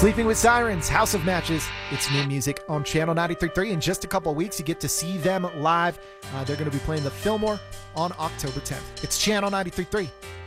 Sleeping with Sirens, House of Matches. It's new music on Channel 93.3. In just a couple of weeks, you get to see them live. They're going to be playing the Fillmore on October 10th. It's Channel 93.3.